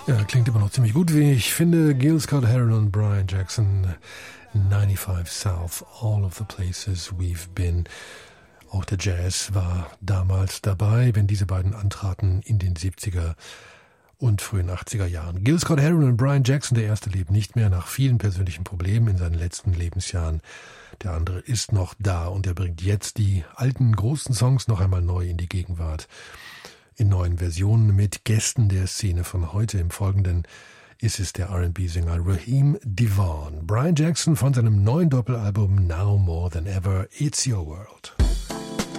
Ja, klingt immer noch ziemlich gut, wie ich finde. Gil Scott-Heron und Brian Jackson, 95 South, All of the Places We've Been. Auch der Jazz war damals dabei, wenn diese beiden antraten in den 70er und frühen 80er Jahren. Gil Scott-Heron und Brian Jackson, der erste lebt nicht mehr nach vielen persönlichen Problemen in seinen letzten Lebensjahren. Der andere ist noch da und er bringt jetzt die alten großen Songs noch einmal neu in die Gegenwart. In neuen Versionen mit Gästen der Szene von heute. Im Folgenden ist es der R&B-Sänger Raheem DeVaughn. Brian Jackson von seinem neuen Doppelalbum Now More Than Ever, It's Your World.